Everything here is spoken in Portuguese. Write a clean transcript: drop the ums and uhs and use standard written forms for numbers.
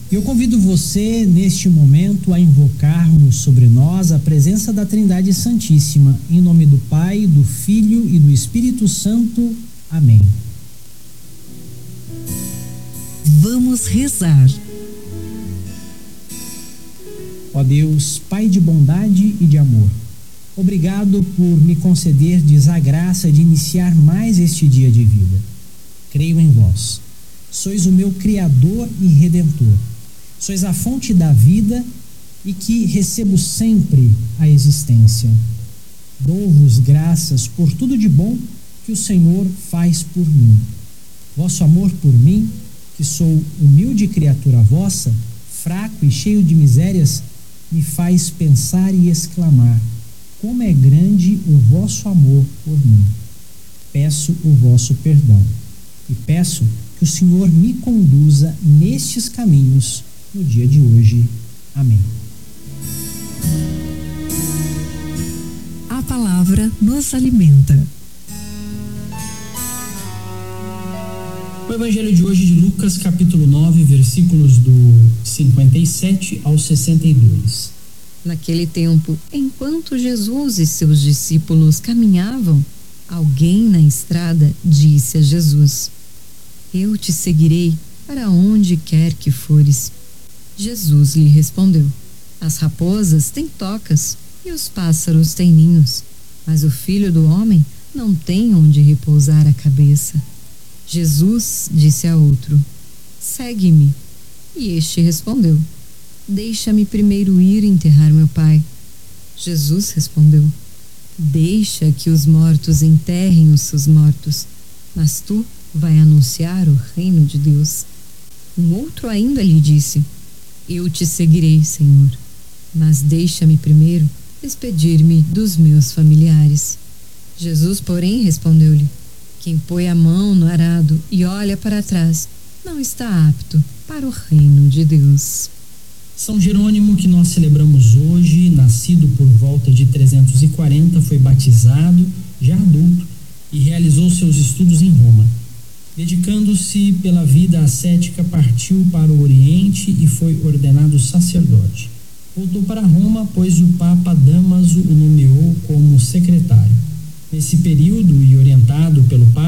Eu convido você, neste momento, a invocarmos sobre nós a presença da Trindade Santíssima, em nome do Pai, do Filho e do Espírito Santo. Amém. Vamos rezar. Ó Deus, Pai de bondade e de amor, obrigado por me concederdes a graça de iniciar mais este dia de vida. Creio em vós. Sois o meu Criador e Redentor. Sois a fonte da vida e que recebo sempre a existência. Dou-vos graças por tudo de bom que o Senhor faz por mim. Vosso amor por mim, que sou humilde criatura vossa, fraco e cheio de misérias, me faz pensar e exclamar: como é grande o vosso amor por mim. Peço o vosso perdão e peço que o Senhor me conduza nestes caminhos no dia de hoje. Amém. A palavra nos alimenta. O evangelho de hoje de Lucas, capítulo 9, versículos do 57 ao 62. Naquele tempo, enquanto Jesus e seus discípulos caminhavam, alguém na estrada disse a Jesus: eu te seguirei para onde quer que fores. Jesus lhe respondeu: as raposas têm tocas e os pássaros têm ninhos, mas o Filho do Homem não tem onde repousar a cabeça. Jesus disse a outro: segue-me. E este respondeu: deixa-me primeiro ir enterrar meu pai. Jesus respondeu: deixa que os mortos enterrem os seus mortos, mas tu vai anunciar o reino de Deus. Um outro ainda lhe disse: eu te seguirei, Senhor, mas deixa-me primeiro despedir-me dos meus familiares. Jesus, porém, respondeu-lhe: quem põe a mão no arado e olha para trás não está apto para o reino de Deus. São Jerônimo, que nós celebramos hoje, nascido por volta de 340, foi batizado, já adulto, e realizou seus estudos em Roma. Dedicando-se pela vida ascética, partiu para o Oriente e foi ordenado sacerdote. Voltou para Roma, pois o Papa Dámaso o nomeou como secretário. Nesse período, e orientado pelo Papa,